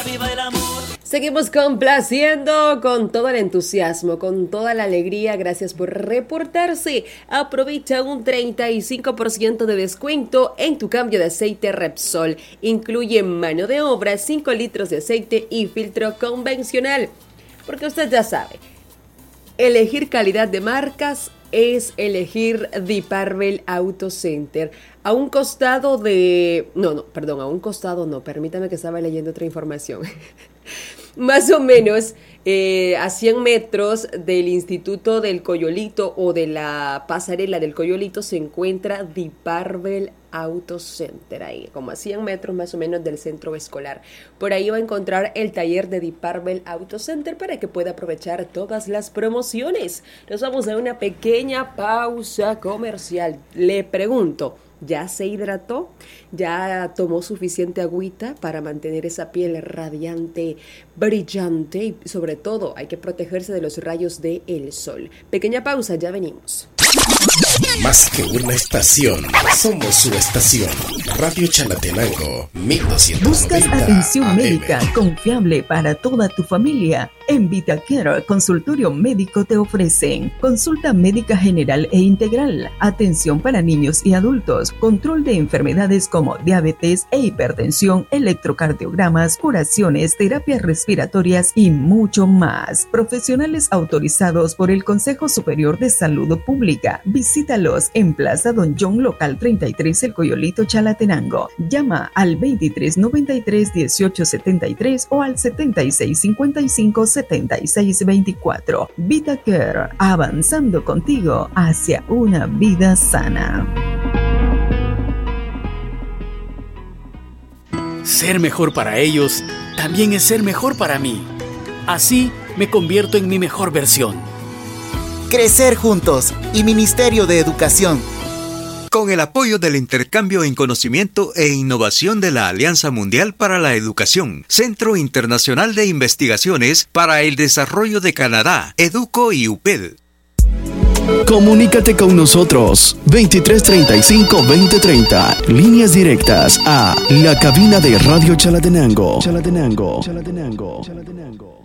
Viva el amor. Seguimos complaciendo con todo el entusiasmo, con toda la alegría. Gracias por reportarse. Aprovecha un 35% de descuento en tu cambio de aceite Repsol. Incluye mano de obra, 5 litros de aceite y filtro convencional. Porque usted ya sabe, elegir calidad de marcas es elegir Diparvel Auto Center. A un costado de... permítame que estaba leyendo otra información. Más o menos a 100 metros del Instituto del Coyolito o de la pasarela del Coyolito se encuentra Diparvel Auto Center, ahí como a 100 metros más o menos del centro escolar. Por ahí va a encontrar el taller de Diparvel Auto Center para que pueda aprovechar todas las promociones. Nos vamos a una pequeña pausa comercial. Le pregunto, ¿ya se hidrató? ¿Ya tomó suficiente agüita para mantener esa piel radiante, brillante? Y sobre todo, hay que protegerse de los rayos del sol. Pequeña pausa, ya venimos. Más que una estación, somos su estación. Radio Chalatenango, 1290 ¿Buscas atención AM. médica confiable para toda tu familia? En VitaCare Consultorio Médico te ofrecen consulta médica general e integral, atención para niños y adultos, control de enfermedades como diabetes e hipertensión, electrocardiogramas, curaciones, terapias respiratorias y mucho más. Profesionales autorizados por el Consejo Superior de Salud Pública. Visítalos en Plaza Don John, local 33, El Coyolito, Chalatenango. Llama al 2393-1873 o al 7655-7624. VitaCare, avanzando contigo hacia una vida sana. Ser mejor para ellos también es ser mejor para mí. Así me convierto en mi mejor versión. Crecer juntos y Ministerio de Educación. Con el apoyo del intercambio en conocimiento e innovación de la Alianza Mundial para la Educación, Centro Internacional de Investigaciones para el Desarrollo de Canadá, EDUCO y UPED. Comunícate con nosotros 2335-2030, líneas directas a la cabina de Radio Chalatenango. Chalatenango.